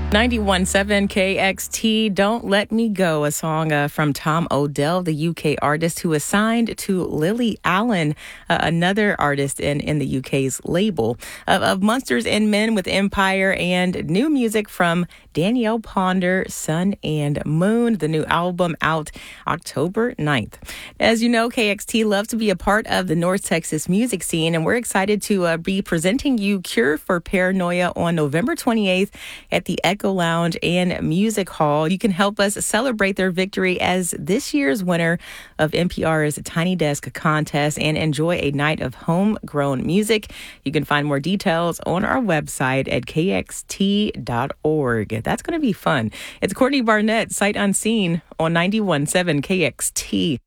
91.7 KXT, Don't Let Me Go, a song from Tom Odell, the UK artist who is signed to Lily Allen, another artist in the UK's label. Of Monsters and Men with Empire, and new music from Danielle Ponder, Sun and Moon, the new album out October 9th. As you know, KXT loves to be a part of the North Texas music scene, and we're excited to be presenting you Cure for Paranoia on November 28th at the Echo Lounge and Music Hall. You can help us celebrate their victory as this year's winner of NPR's Tiny Desk contest and enjoy a night of homegrown music. You can find more details on our website at kxt.org. That's going to be fun. It's Courtney Barnett, Sight Unseen on 91.7 KXT.